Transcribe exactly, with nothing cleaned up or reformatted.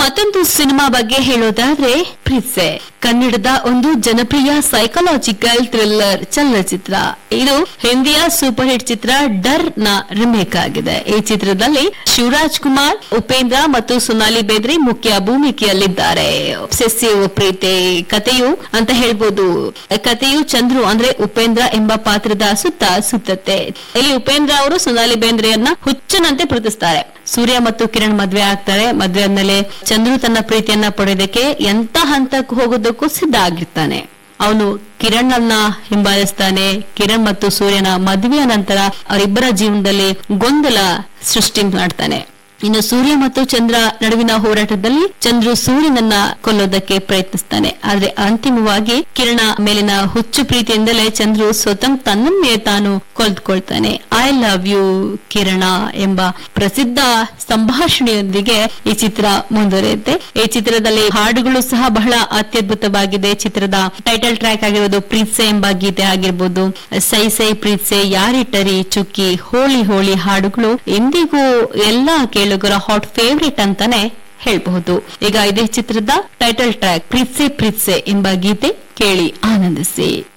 ಮತ್ತೊಂದು ಸಿನಿಮಾ ಬಗ್ಗೆ ಹೇಳೋದಾದ್ರೆ ಪ್ರೀತ್ಸೆ, ಕನ್ನಡದ ಒಂದು ಜನಪ್ರಿಯ ಸೈಕಾಲಜಿಕಲ್ ಥ್ರಿಲ್ಲರ್ ಚಲನಚಿತ್ರ. ಇದು ಹಿಂದಿಯ ಸೂಪರ್ ಹಿಟ್ ಚಿತ್ರ ಡರ್ ನ ರಿಮೇಕ್ ಆಗಿದೆ. ಈ ಚಿತ್ರದಲ್ಲಿ ಶಿವರಾಜ್ ಕುಮಾರ್, ಉಪೇಂದ್ರ ಮತ್ತು ಸೊನಾಲಿ ಬೇಂದ್ರೆ ಮುಖ್ಯ ಭೂಮಿಕೆಯಲ್ಲಿದ್ದಾರೆ. ಒಬ್ಸೆಸಿವ್ ಪ್ರೀತಿ ಕಥೆಯು ಅಂತ ಹೇಳ್ಬೋದು. ಕಥೆಯು ಚಂದ್ರು ಅಂದ್ರೆ ಉಪೇಂದ್ರ ಎಂಬ ಪಾತ್ರದ ಸುತ್ತ ಸುತ್ತತ್ತೆ. ಇಲ್ಲಿ ಉಪೇಂದ್ರ ಅವರು ಸೊನಾಲಿ ಬೇಂದ್ರೆಯನ್ನ ಹುಚ್ಚನಂತೆ ಪ್ರೀತಿಸ್ತಾರೆ. ಸೂರ್ಯ ಮತ್ತು ಕಿರಣ್ ಮದ್ವೆ ಆಗ್ತಾರೆ. ಮದ್ವೆ ಆದ್ಮೇಲೆ ಚಂದ್ರು ತನ್ನ ಪ್ರೀತಿಯನ್ನ ಪಡೆಯೋದಕ್ಕೆ ಎಂತ ಹಂತಕ್ಕೂ ಹೋಗೋದಕ್ಕೂ ಸಿದ್ಧ ಆಗಿರ್ತಾನೆ. ಅವನು ಕಿರಣ್ ಅನ್ನ ಹಿಂಬಾಲಿಸ್ತಾನೆ. ಕಿರಣ್ ಮತ್ತು ಸೂರ್ಯನ ಮದುವೆಯ ನಂತರ ಅವರಿಬ್ಬರ ಜೀವನದಲ್ಲಿ ಗೊಂದಲ ಸೃಷ್ಟಿ ಮಾಡ್ತಾನೆ. ಇನ್ನು ಸೂರ್ಯ ಮತ್ತು ಚಂದ್ರ ನಡುವಿನ ಹೋರಾಟದಲ್ಲಿ ಚಂದ್ರು ಸೂರ್ಯನನ್ನ ಕೊಲ್ಲೋದಕ್ಕೆ ಪ್ರಯತ್ನಿಸ್ತಾನೆ. ಆದ್ರೆ ಅಂತಿಮವಾಗಿ ಕಿರಣ ಮೇಲಿನ ಹುಚ್ಚು ಪ್ರೀತಿಯಿಂದಲೇ ಚಂದ್ರು ಸ್ವತಃ ತನ್ನನ್ನೇ ತಾನು ಕೊಲ್ದುಕೊಳ್ತಾನೆ. ಐ ಲವ್ ಯು ಕಿರಣ ಎಂಬ ಪ್ರಸಿದ್ಧ ಸಂಭಾಷಣೆಯೊಂದಿಗೆ ಈ ಚಿತ್ರ ಮುಂದುವರಿಯುತ್ತೆ. ಈ ಚಿತ್ರದಲ್ಲಿ ಹಾಡುಗಳು ಸಹ ಬಹಳ ಅತ್ಯದ್ಭುತವಾಗಿದೆ. ಚಿತ್ರದ ಟೈಟಲ್ ಟ್ರ್ಯಾಕ್ ಆಗಿರೋದು ಪ್ರೀತ್ಸೆ ಎಂಬ ಗೀತೆ ಆಗಿರ್ಬೋದು. ಸೈ ಸೈ ಪ್ರೀತ್ಸೆ, ಯಾರಿಟ್ಟರಿ ಚುಕ್ಕಿ, ಹೋಳಿ ಹೋಳಿ ಹಾಡುಗಳು ಇಂದಿಗೂ ಎಲ್ಲಾ ಕೇಳುಗರ ಹಾಟ್ ಫೇವರಿಟ್ ಅಂತಾನೆ ಹೇಳ್ಬಹುದು. ಈಗ ಇದೇ ಚಿತ್ರದ ಟೈಟಲ್ ಟ್ರ್ಯಾಕ್ ಪ್ರೀತ್ಸೆ ಪ್ರೀತ್ಸೆ ಎಂಬ ಗೀತೆ ಕೇಳಿ ಆನಂದಿಸಿ.